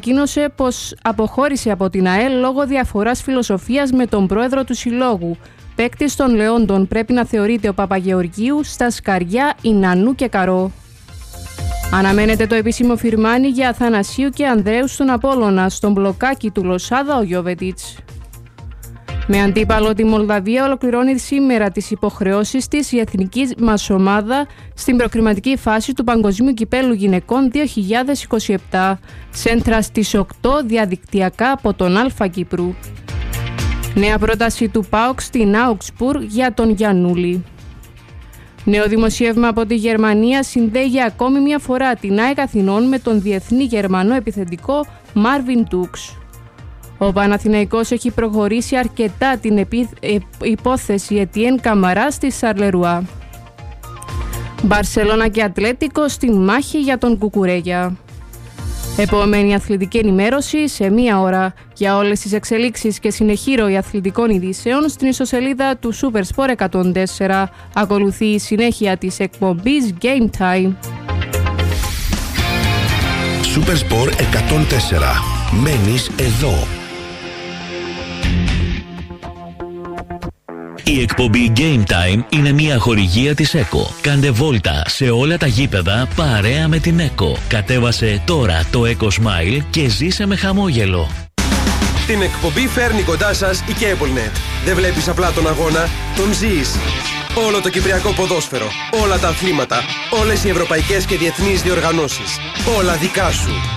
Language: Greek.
ανακοίνωσε πως αποχώρησε από την ΑΕΛ λόγω διαφοράς φιλοσοφίας με τον πρόεδρο του συλλόγου. Παίκτης των Λεόντων πρέπει να θεωρείται ο Παπαγεωργίου, στα σκαριά η Νανού και Καρό. Αναμένεται το επίσημο φιρμάνι για Αθανασίου και Ανδρέου στον Απόλλωνα, στον μπλοκάκι του Λοσάδα ο Γιώβετιτς. Με αντίπαλο τη Μολδαβία ολοκληρώνει σήμερα τις υποχρεώσεις της η εθνική μας ομάδα στην προκριματική φάση του Παγκοσμίου Κυπέλλου Γυναικών 2027, σέντρα στις 8 διαδικτυακά από τον Α Κύπρου. Νέα πρόταση του ΠΑΟΚ στην Άουξπουργκ για τον Γιαννούλη. Νέο δημοσίευμα από τη Γερμανία συνδέει για ακόμη μια φορά την ΑΕΚ Αθηνών με τον διεθνή Γερμανό επιθετικό Μάρβιν Τούξ. Ο Παναθηναϊκός έχει προχωρήσει αρκετά την υπόθεση Ετιέν Καμαρά στη Σαρλερουά. Μπαρσελόνα και Ατλέτικο στη μάχη για τον Κουκουρέγια. Επόμενη αθλητική ενημέρωση σε 1 ώρα. Για όλες τις εξελίξεις και συνεχή ροή αθλητικών ειδήσεων στην ιστοσελίδα του Supersport 104. Ακολουθεί η συνέχεια της εκπομπής Game Time. Supersport 104. Μένεις εδώ. Η εκπομπή Game Time είναι μια χορηγία της ΕΚΟ. Κάντε βόλτα σε όλα τα γήπεδα παρέα με την ΕΚΟ. Κατέβασε τώρα το ΕΚΟ Smile και ζήσε με χαμόγελο. Την εκπομπή φέρνει κοντά σας η CableNet. Δεν βλέπεις απλά τον αγώνα, τον ζεις. Όλο το κυπριακό ποδόσφαιρο, όλα τα αθλήματα, όλες οι ευρωπαϊκές και διεθνείς διοργανώσεις. Όλα δικά σου.